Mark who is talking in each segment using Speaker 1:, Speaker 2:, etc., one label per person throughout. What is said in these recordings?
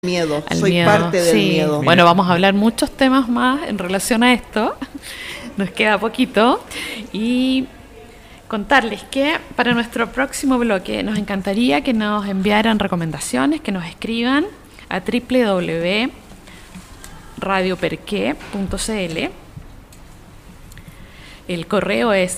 Speaker 1: Miedo,
Speaker 2: al
Speaker 1: soy
Speaker 2: miedo.
Speaker 1: parte del miedo.
Speaker 2: Bueno, vamos a hablar muchos temas más en relación a esto. Nos queda poquito. Y contarles que para nuestro próximo bloque nos encantaría que nos enviaran recomendaciones, que nos escriban a www.radioperque.cl. El correo es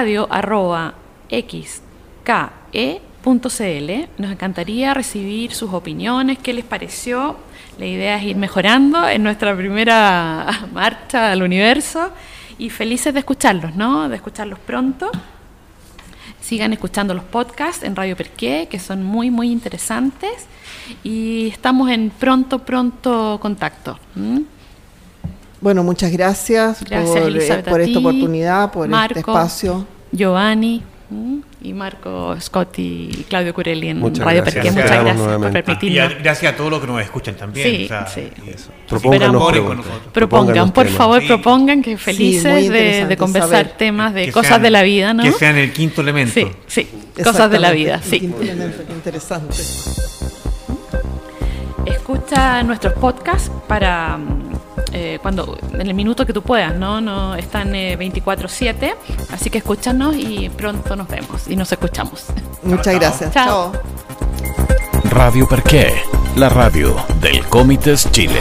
Speaker 2: radio@xke.cl. Nos encantaría recibir sus opiniones, qué les pareció. La idea es ir mejorando en nuestra primera marcha al universo y felices de escucharlos, ¿no? De escucharlos pronto. Sigan escuchando los podcasts en Radio Perqué, que son muy, muy interesantes, y estamos en pronto contacto.
Speaker 1: Bueno, muchas gracias por esta oportunidad, por
Speaker 2: Marco,
Speaker 1: este espacio.
Speaker 2: Giovanni y Marco, Scott y Claudio Curelli en
Speaker 3: muchas
Speaker 2: Radio
Speaker 3: gracias.
Speaker 2: Perqué. Muchas gracias por
Speaker 3: nuevamente.
Speaker 2: permitirnos.
Speaker 4: Y gracias a todos los que nos escuchan también.
Speaker 2: Sí,
Speaker 4: o sea,
Speaker 2: sí.
Speaker 4: y eso.
Speaker 2: Propongan, por
Speaker 3: temas.
Speaker 2: favor,
Speaker 4: Sí.
Speaker 2: propongan, que felices
Speaker 1: muy
Speaker 2: de
Speaker 1: interesante
Speaker 2: conversar
Speaker 1: saber
Speaker 2: temas de
Speaker 4: Que
Speaker 2: cosas
Speaker 4: sean-
Speaker 2: de la vida, ¿no?
Speaker 4: Que sean el quinto elemento.
Speaker 2: Sí, cosas de la vida, sí.
Speaker 1: Qué interesante.
Speaker 2: Escucha nuestros podcasts para cuando en el minuto que tú puedas, ¿no? Están 24/7, así que escúchanos y pronto nos vemos y nos escuchamos.
Speaker 1: Muchas
Speaker 4: chao.
Speaker 1: gracias.
Speaker 2: Chao.
Speaker 1: Chao.
Speaker 5: Radio Perqué, la radio del Comites Chile.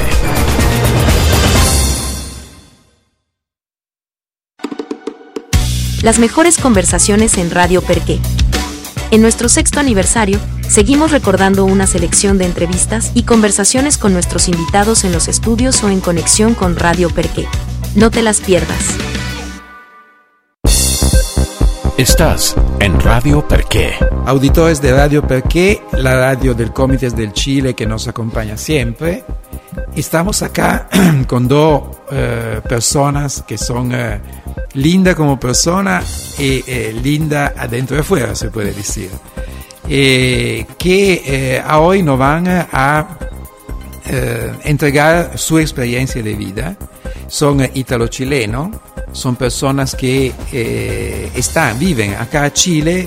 Speaker 6: Las mejores conversaciones en Radio Perqué. En nuestro 6º aniversario, seguimos recordando una selección de entrevistas y conversaciones con nuestros invitados en los estudios o en conexión con Radio Perqué. No te las pierdas.
Speaker 5: Estás en Radio Perqué.
Speaker 7: Auditores de Radio Perqué, la radio del Comites del Chile que nos acompaña siempre. Estamos acá con dos personas que son linda como persona y linda adentro y afuera, se puede decir. Que a hoy nos van a entregar su experiencia de vida. Son italo-chilenos, son personas que viven acá a Chile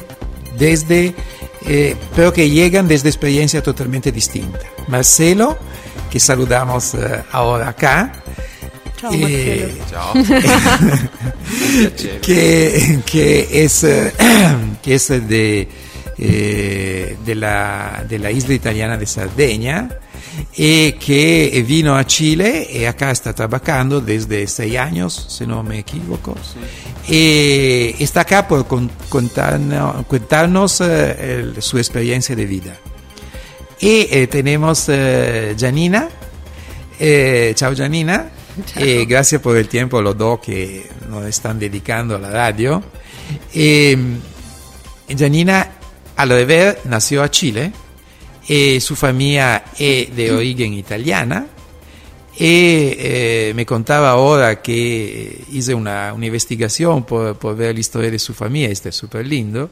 Speaker 7: pero que llegan desde experiencia totalmente distinta. Marcelo, que saludamos ahora acá.
Speaker 2: Chao, Marcelo.
Speaker 7: que es de la isla italiana de Sardegna y que vino a Chile y acá está trabajando desde 6 años, si no me equivoco. Sí. Y está acá por contarnos su experiencia de vida. Y tenemos Janina. Ciao Janina. Gracias por el tiempo los dos que nos están dedicando a la radio. Janina, al revés, nació a Chile. Su familia es de origen italiana. Me contaba ahora que hice una investigación por ver la historia de su familia. Este es súper lindo.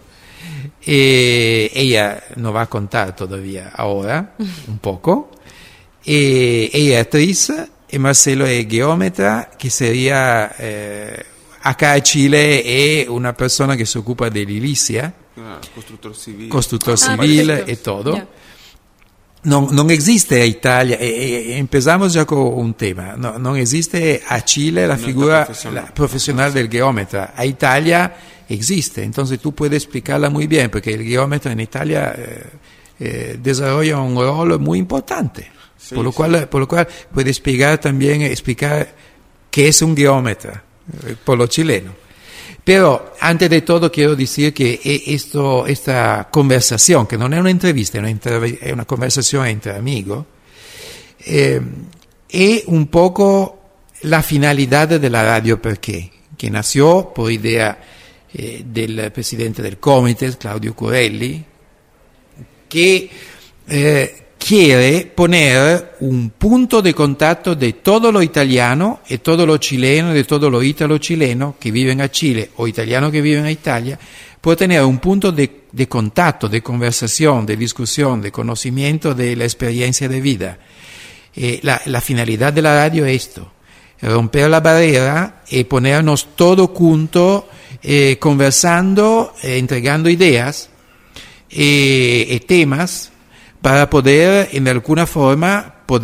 Speaker 7: Ella nos va a contar todavía ahora un poco. Ella es actriz y Marcelo es geómetra, que sería acá en Chile es una persona que se ocupa de edilicia, constructor civil y todo.
Speaker 2: Ya.
Speaker 7: Non esiste a Italia, empezamos ya con un tema, non esiste a Chile la figura profesional del geómetra, a Italia existe, entonces tú puedes explicarla muy bien, porque el geómetra en Italia desarrolla un rol muy importante, sí, por lo cual puede explicar qué es un geómetra por los chilenos. Pero antes de todo quiero decir que esta conversación, que no es una entrevista, es una conversación entre amigos, es un poco la finalidad de la Radio Perqué, que nació por idea del presidente del Comité, Claudio Curelli, que quiere poner un punto de contacto de todo lo italiano y todo lo chileno, de todo lo italo-chileno que viven a Chile o italiano que viven a Italia, puede tener un punto de contacto, de conversación, de discusión, de conocimiento de la experiencia de vida. La finalidad de la radio es esto, romper la barrera y ponernos todos juntos conversando, entregando ideas y temas para poder en alguna forma